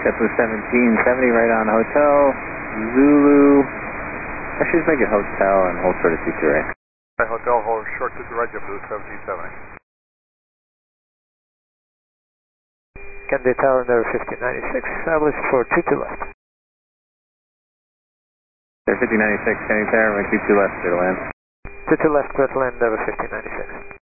JetBlue 1770 right on hotel, Zulu, actually just make it hotel and hold short of 22 right. Hotel, hold short to the right, JetBlue 1770. Kennedy Tower, number 1596, establish for 22 left. 1596, Kennedy Tower, make 22 left, clear to land. 22 left, clear to land, number 1596.